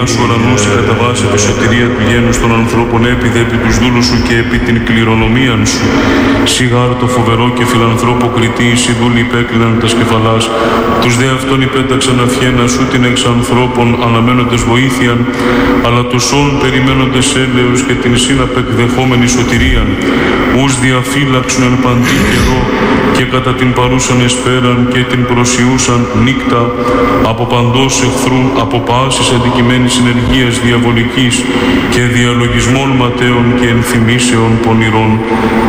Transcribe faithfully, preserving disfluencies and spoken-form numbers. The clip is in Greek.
σου ουρανούς κατά βάση τη σωτηρία του γένους των ανθρώπων έπιδε επί τους δούλους σου και επί την κληρονομίαν σου. Σιγάρ το φοβερό και φιλανθρώπο κριτή, οι δούλοι υπέκλειναν τα σκεφαλάς. Τους δε αυτών υπέταξαν αυχένα σου την εξ ανθρώπων αναμένοντες βοήθειαν, αλλά τους όν περιμένοντες έλεος και την συναπεκδεχόμενη σωτηρίαν. Ους διαφύλαξουν εν παντή καιρό και κατά την παρούσαν εσπέραν και την προσιούσαν νύκτα από παντός εχθρού, από πάσης αντικειμένης συνεργίας διαβολικής και διαλογισμών ματέων και ενθυμίσεων πονηρών.